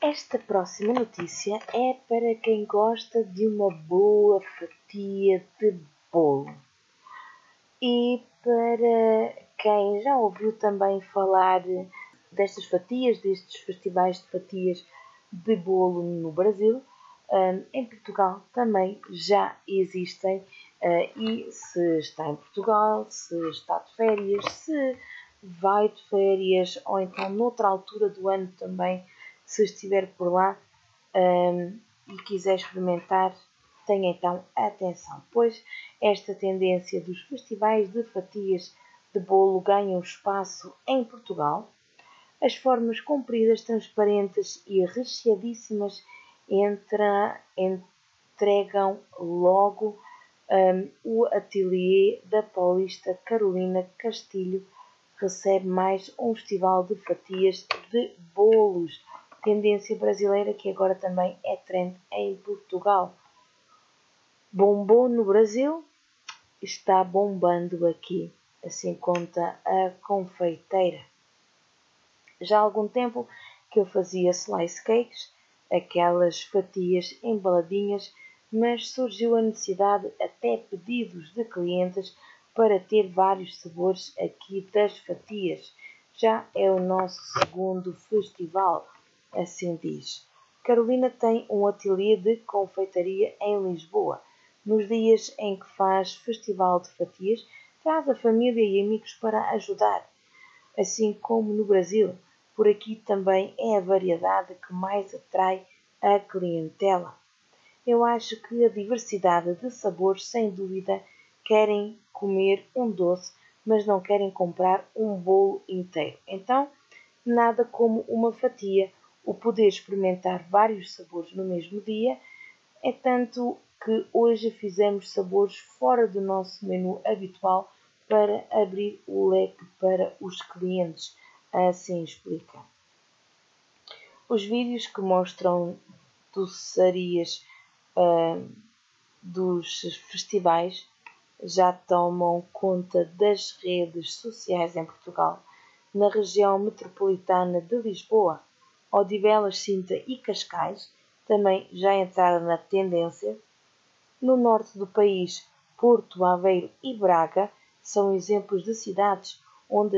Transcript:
Esta próxima notícia é para quem gosta de uma boa fatia de bolo. E para quem já ouviu também falar destes festivais de fatias de bolo no Brasil, em Portugal também já existem. E se está em Portugal, se está de férias, se vai de férias ou então noutra altura do ano também, se estiver por lá e quiser experimentar, tenha então atenção, pois esta tendência dos festivais de fatias de bolo ganham espaço em Portugal. As formas compridas, transparentes e recheadíssimas entregam logo o ateliê da paulista Carolina Castilho recebe mais um festival de fatias de bolos. Tendência brasileira que agora também é trend em Portugal. Bombou no Brasil, está bombando aqui, assim conta a confeiteira. Já há algum tempo que eu fazia slice cakes, aquelas fatias embaladinhas, mas surgiu a necessidade, até pedidos de clientes, para ter vários sabores aqui das fatias. Já é o nosso segundo festival, assim diz. Carolina tem um ateliê de confeitaria em Lisboa. Nos dias em que faz festival de fatias, traz a família e amigos para ajudar. Assim como no Brasil, por aqui também é a variedade que mais atrai a clientela. Eu acho que a diversidade de sabores, sem dúvida, querem comer um doce, mas não querem comprar um bolo inteiro. Então, nada como uma fatia, o poder experimentar vários sabores no mesmo dia, é tanto que hoje fizemos sabores fora do nosso menu habitual para abrir o leque para os clientes, assim explica. Os vídeos que mostram doçarias dos festivais já tomam conta das redes sociais em Portugal. Na região metropolitana de Lisboa, Odivelas, Sintra e Cascais também já entraram na tendência. No norte do país, Porto, Aveiro e Braga são exemplos de cidades onde